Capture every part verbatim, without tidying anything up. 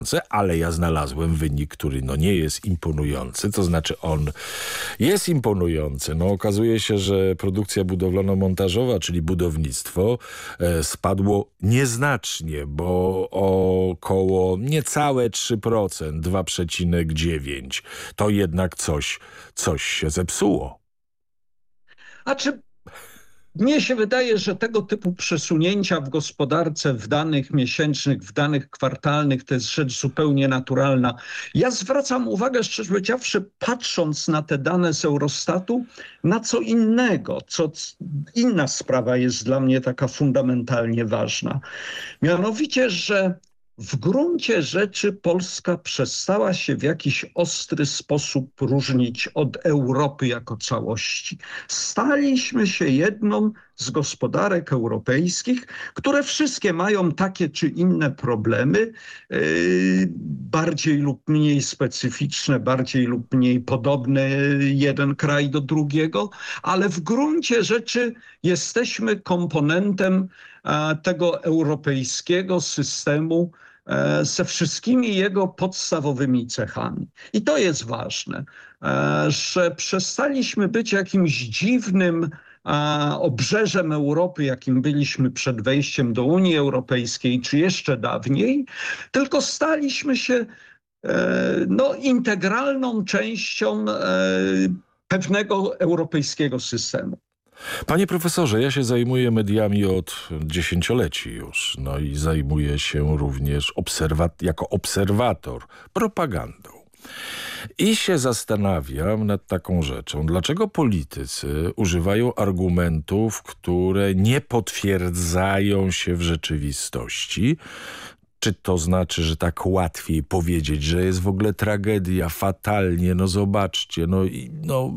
Ale ja znalazłem wynik, który no nie jest imponujący, to znaczy on jest imponujący. No okazuje się, że produkcja budowlano-montażowa, czyli budownictwo, e, spadło nieznacznie, bo o około niecałe trzy procent, dwa przecinek dziewięć. To jednak coś, coś się zepsuło. A czy mnie się wydaje, że tego typu przesunięcia w gospodarce, w danych miesięcznych, w danych kwartalnych, to jest rzecz zupełnie naturalna. Ja zwracam uwagę, szczerze powiedziawszy, patrząc na te dane z Eurostatu, na co innego, co inna sprawa jest dla mnie taka fundamentalnie ważna. Mianowicie, że w gruncie rzeczy Polska przestała się w jakiś ostry sposób różnić od Europy jako całości. Staliśmy się jedną z gospodarek europejskich, które wszystkie mają takie czy inne problemy, yy, bardziej lub mniej specyficzne, bardziej lub mniej podobne jeden kraj do drugiego, ale w gruncie rzeczy jesteśmy komponentem a, tego europejskiego systemu e, ze wszystkimi jego podstawowymi cechami. I to jest ważne, e, że przestaliśmy być jakimś dziwnym a obrzeżem Europy, jakim byliśmy przed wejściem do Unii Europejskiej, czy jeszcze dawniej, tylko staliśmy się e, no, integralną częścią e, pewnego europejskiego systemu. Panie profesorze, ja się zajmuję mediami od dziesięcioleci już, no i zajmuję się również obserwat- jako obserwator propagandą. I się zastanawiam nad taką rzeczą. Dlaczego politycy używają argumentów, które nie potwierdzają się w rzeczywistości? Czy to znaczy, że tak łatwiej powiedzieć, że jest w ogóle tragedia, fatalnie, no zobaczcie, no, no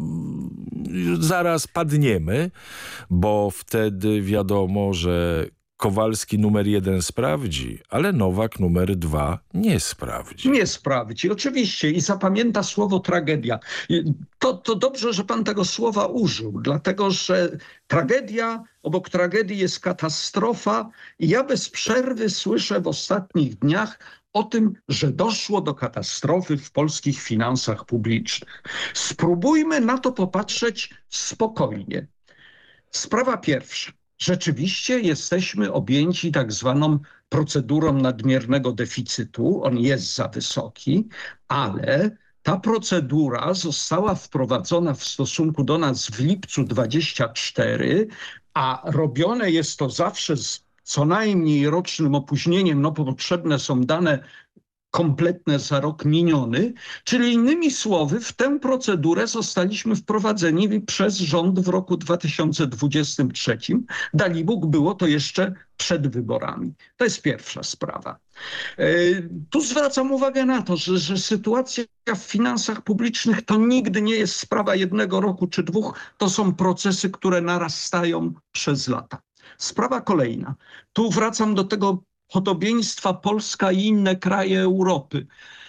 zaraz padniemy, bo wtedy wiadomo, że Kowalski numer jeden sprawdzi, ale Nowak numer dwa nie sprawdzi. Nie sprawdzi, oczywiście. I zapamięta słowo tragedia. To, to dobrze, że pan tego słowa użył, dlatego że tragedia, obok tragedii jest katastrofa. I ja bez przerwy słyszę w ostatnich dniach o tym, że doszło do katastrofy w polskich finansach publicznych. Spróbujmy na to popatrzeć spokojnie. Sprawa pierwsza. Rzeczywiście jesteśmy objęci tak zwaną procedurą nadmiernego deficytu. On jest za wysoki, ale ta procedura została wprowadzona w stosunku do nas w lipcu dwudziestym czwartym, a robione jest to zawsze z co najmniej rocznym opóźnieniem, no bo potrzebne są dane kompletne za rok miniony, czyli innymi słowy w tę procedurę zostaliśmy wprowadzeni przez rząd w roku dwa tysiące dwudziestym trzecim. Dali Bóg, było to jeszcze przed wyborami. To jest pierwsza sprawa. Yy, tu zwracam uwagę na to, że, że sytuacja w finansach publicznych to nigdy nie jest sprawa jednego roku czy dwóch. To są procesy, które narastają przez lata. Sprawa kolejna. Tu wracam do tego podobieństwa Polska i inne kraje Europy.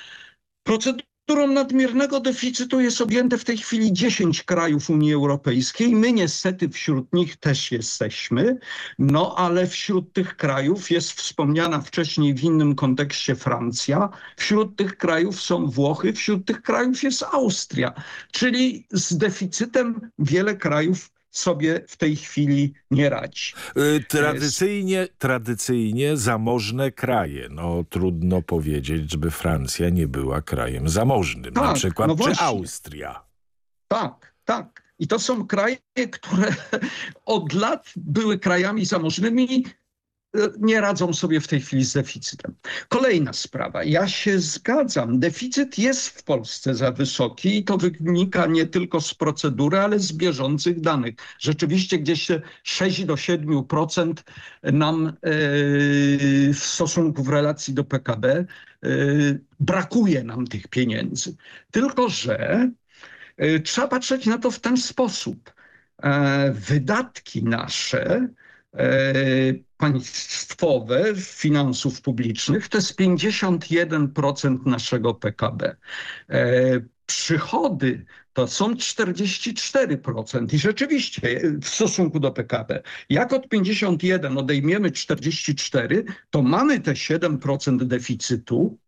Procedurą nadmiernego deficytu jest objęte w tej chwili dziesięć krajów Unii Europejskiej. My niestety wśród nich też jesteśmy, no ale wśród tych krajów jest wspomniana wcześniej w innym kontekście Francja, wśród tych krajów są Włochy, wśród tych krajów jest Austria, czyli z deficytem wiele krajów sobie w tej chwili nie radzi. Tradycyjnie, tradycyjnie zamożne kraje. No trudno powiedzieć, żeby Francja nie była krajem zamożnym. Tak, na przykład no czy właśnie. Austria. Tak, tak. I to są kraje, które od lat były krajami zamożnymi, nie radzą sobie w tej chwili z deficytem. Kolejna sprawa. Ja się zgadzam. Deficyt jest w Polsce za wysoki i to wynika nie tylko z procedury, ale z bieżących danych. Rzeczywiście gdzieś sześć do siedmiu procent nam yy, w stosunku w relacji do P K B yy, brakuje nam tych pieniędzy. Tylko że yy, trzeba patrzeć na to w ten sposób. Yy, wydatki nasze państwowe finansów publicznych to jest pięćdziesiąt jeden procent naszego P K B. Przychody to są czterdzieści cztery procent i rzeczywiście w stosunku do P K B. Jak od pięćdziesiąt jeden odejmiemy czterdzieści cztery, to mamy te siedem procent deficytu,